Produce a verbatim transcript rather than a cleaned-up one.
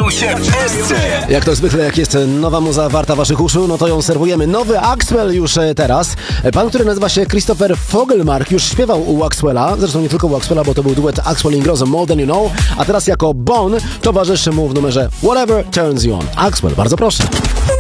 Bawią się w Esce. Jak to zwykle, jak jest nowa muza warta waszych uszu, no to ją serwujemy. Nowy Axwell już teraz. Pan, który nazywa się Christopher Fogelmark, już śpiewał u Axwella. Zresztą nie tylko u Axwella, bo to był duet Axwell Ingrosso, More Than You Know. A teraz jako Bon towarzyszy mu w numerze Whatever Turns You On. Axwell, bardzo proszę.